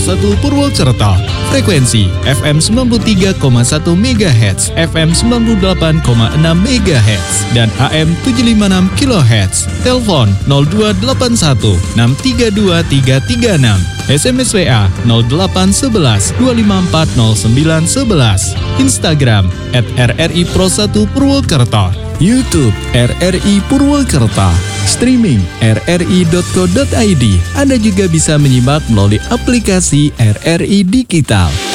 1 Purwokerto. Frekuensi FM 93,1 MHz, FM 98,6 MHz, dan AM 756 kHz. Telepon 0281 632 336. SMS WA 0811 254 0911. Instagram @RRI Pro 1 Purwokerto. YouTube RRI Purwokerto. Streaming rri.co.id. Anda juga bisa menyimak melalui aplikasi RRI Digital.